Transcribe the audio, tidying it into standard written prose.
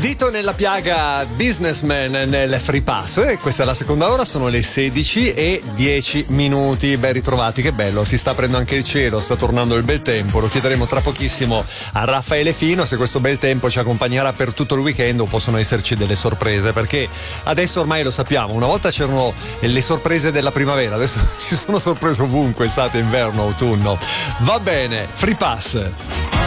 Dito nella piaga businessman nel Free Pass, e questa è la seconda ora, sono le 16:10. Ben ritrovati, che bello, si sta aprendo anche il cielo, sta tornando il bel tempo. Lo chiederemo tra pochissimo a Raffaele Fino se questo bel tempo ci accompagnerà per tutto il weekend o possono esserci delle sorprese, perché adesso ormai lo sappiamo, una volta c'erano le sorprese della primavera, adesso ci sono sorprese ovunque, estate, inverno, autunno. Va bene, Free Pass.